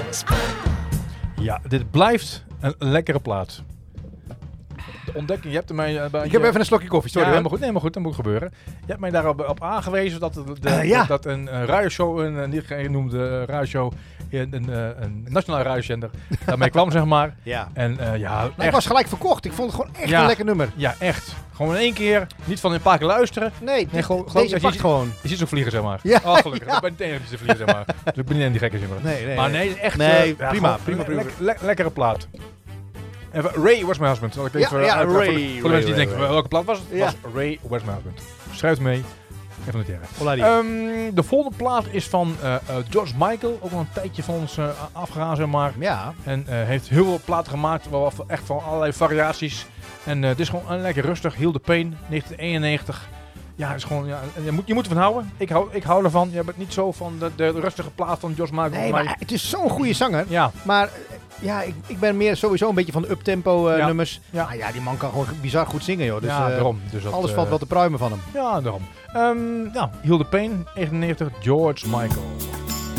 Ja, dit blijft een lekkere plaat. De ontdekking, je hebt er mij... Ik heb even een slokje koffie, sorry. Ja, maar goed, dat moet gebeuren. Je hebt mij daarop aangewezen dat dat een radioshow, een niet genoemde radioshow, een nationale radiozender, daarmee kwam, zeg maar. Ja. En Ik was gelijk verkocht. Ik vond het gewoon echt een lekker nummer. Ja, echt. Gewoon in één keer. Niet van een paar keer luisteren. Nee, gewoon deze pakt gewoon. Je ziet zo vliegen, zeg maar. Ja, oh, gelukkig. Ik ben niet de enige die ze vliegen, zeg maar. Dus ik ben niet een die gekke, zeg maar. Nee. Maar nee, echt... prima. Lekkere plaat. Even, Ray Was My Husband. Zal ik even, Ray. Voor de mensen die denken, welke plaat was het? Ja. Was Ray Was My Husband. Schrijf het mee. Even noteren. De volgende plaat is van George Michael. Ook al een tijdje van ons afgegaan, zeg maar. Ja. En heeft heel veel platen gemaakt. Echt van allerlei variaties. En het is gewoon een lekker rustig. Heal the Pain, 1991. Ja, het is gewoon, je moet ervan houden. Ik hou ervan. Je bent niet zo van de rustige plaat van George Michael. Nee, maar het is zo'n goede zanger. Ja. Maar ik ben meer sowieso een beetje van de uptempo nummers. Ja. Maar ja, die man kan gewoon bizar goed zingen, joh. Dus, ja, daarom. Dus dat, alles valt wel te pruimen van hem. Ja, daarom. Heal the Pain, 1991, George Michael.